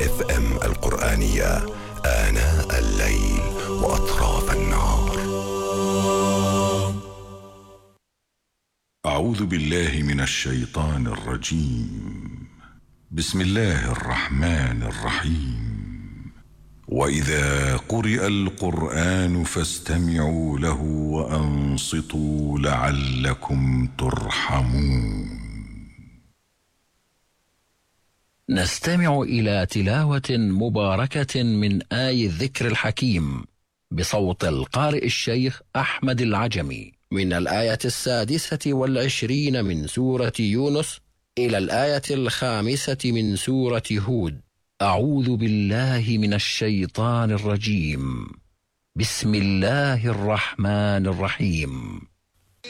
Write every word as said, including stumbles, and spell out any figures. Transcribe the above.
اف ام القرآنية آناء الليل وأطراف النهار. أعوذ بالله من الشيطان الرجيم. بسم الله الرحمن الرحيم. وإذا قرئ القرآن فاستمعوا له وأنصتوا لعلكم ترحمون. نستمع إلى تلاوة مباركة من آي الذكر الحكيم بصوت القارئ الشيخ أحمد العجمي من الآية السادسة والعشرين من سورة يونس إلى الآية الخامسة من سورة هود. أعوذ بالله من الشيطان الرجيم. بسم الله الرحمن الرحيم.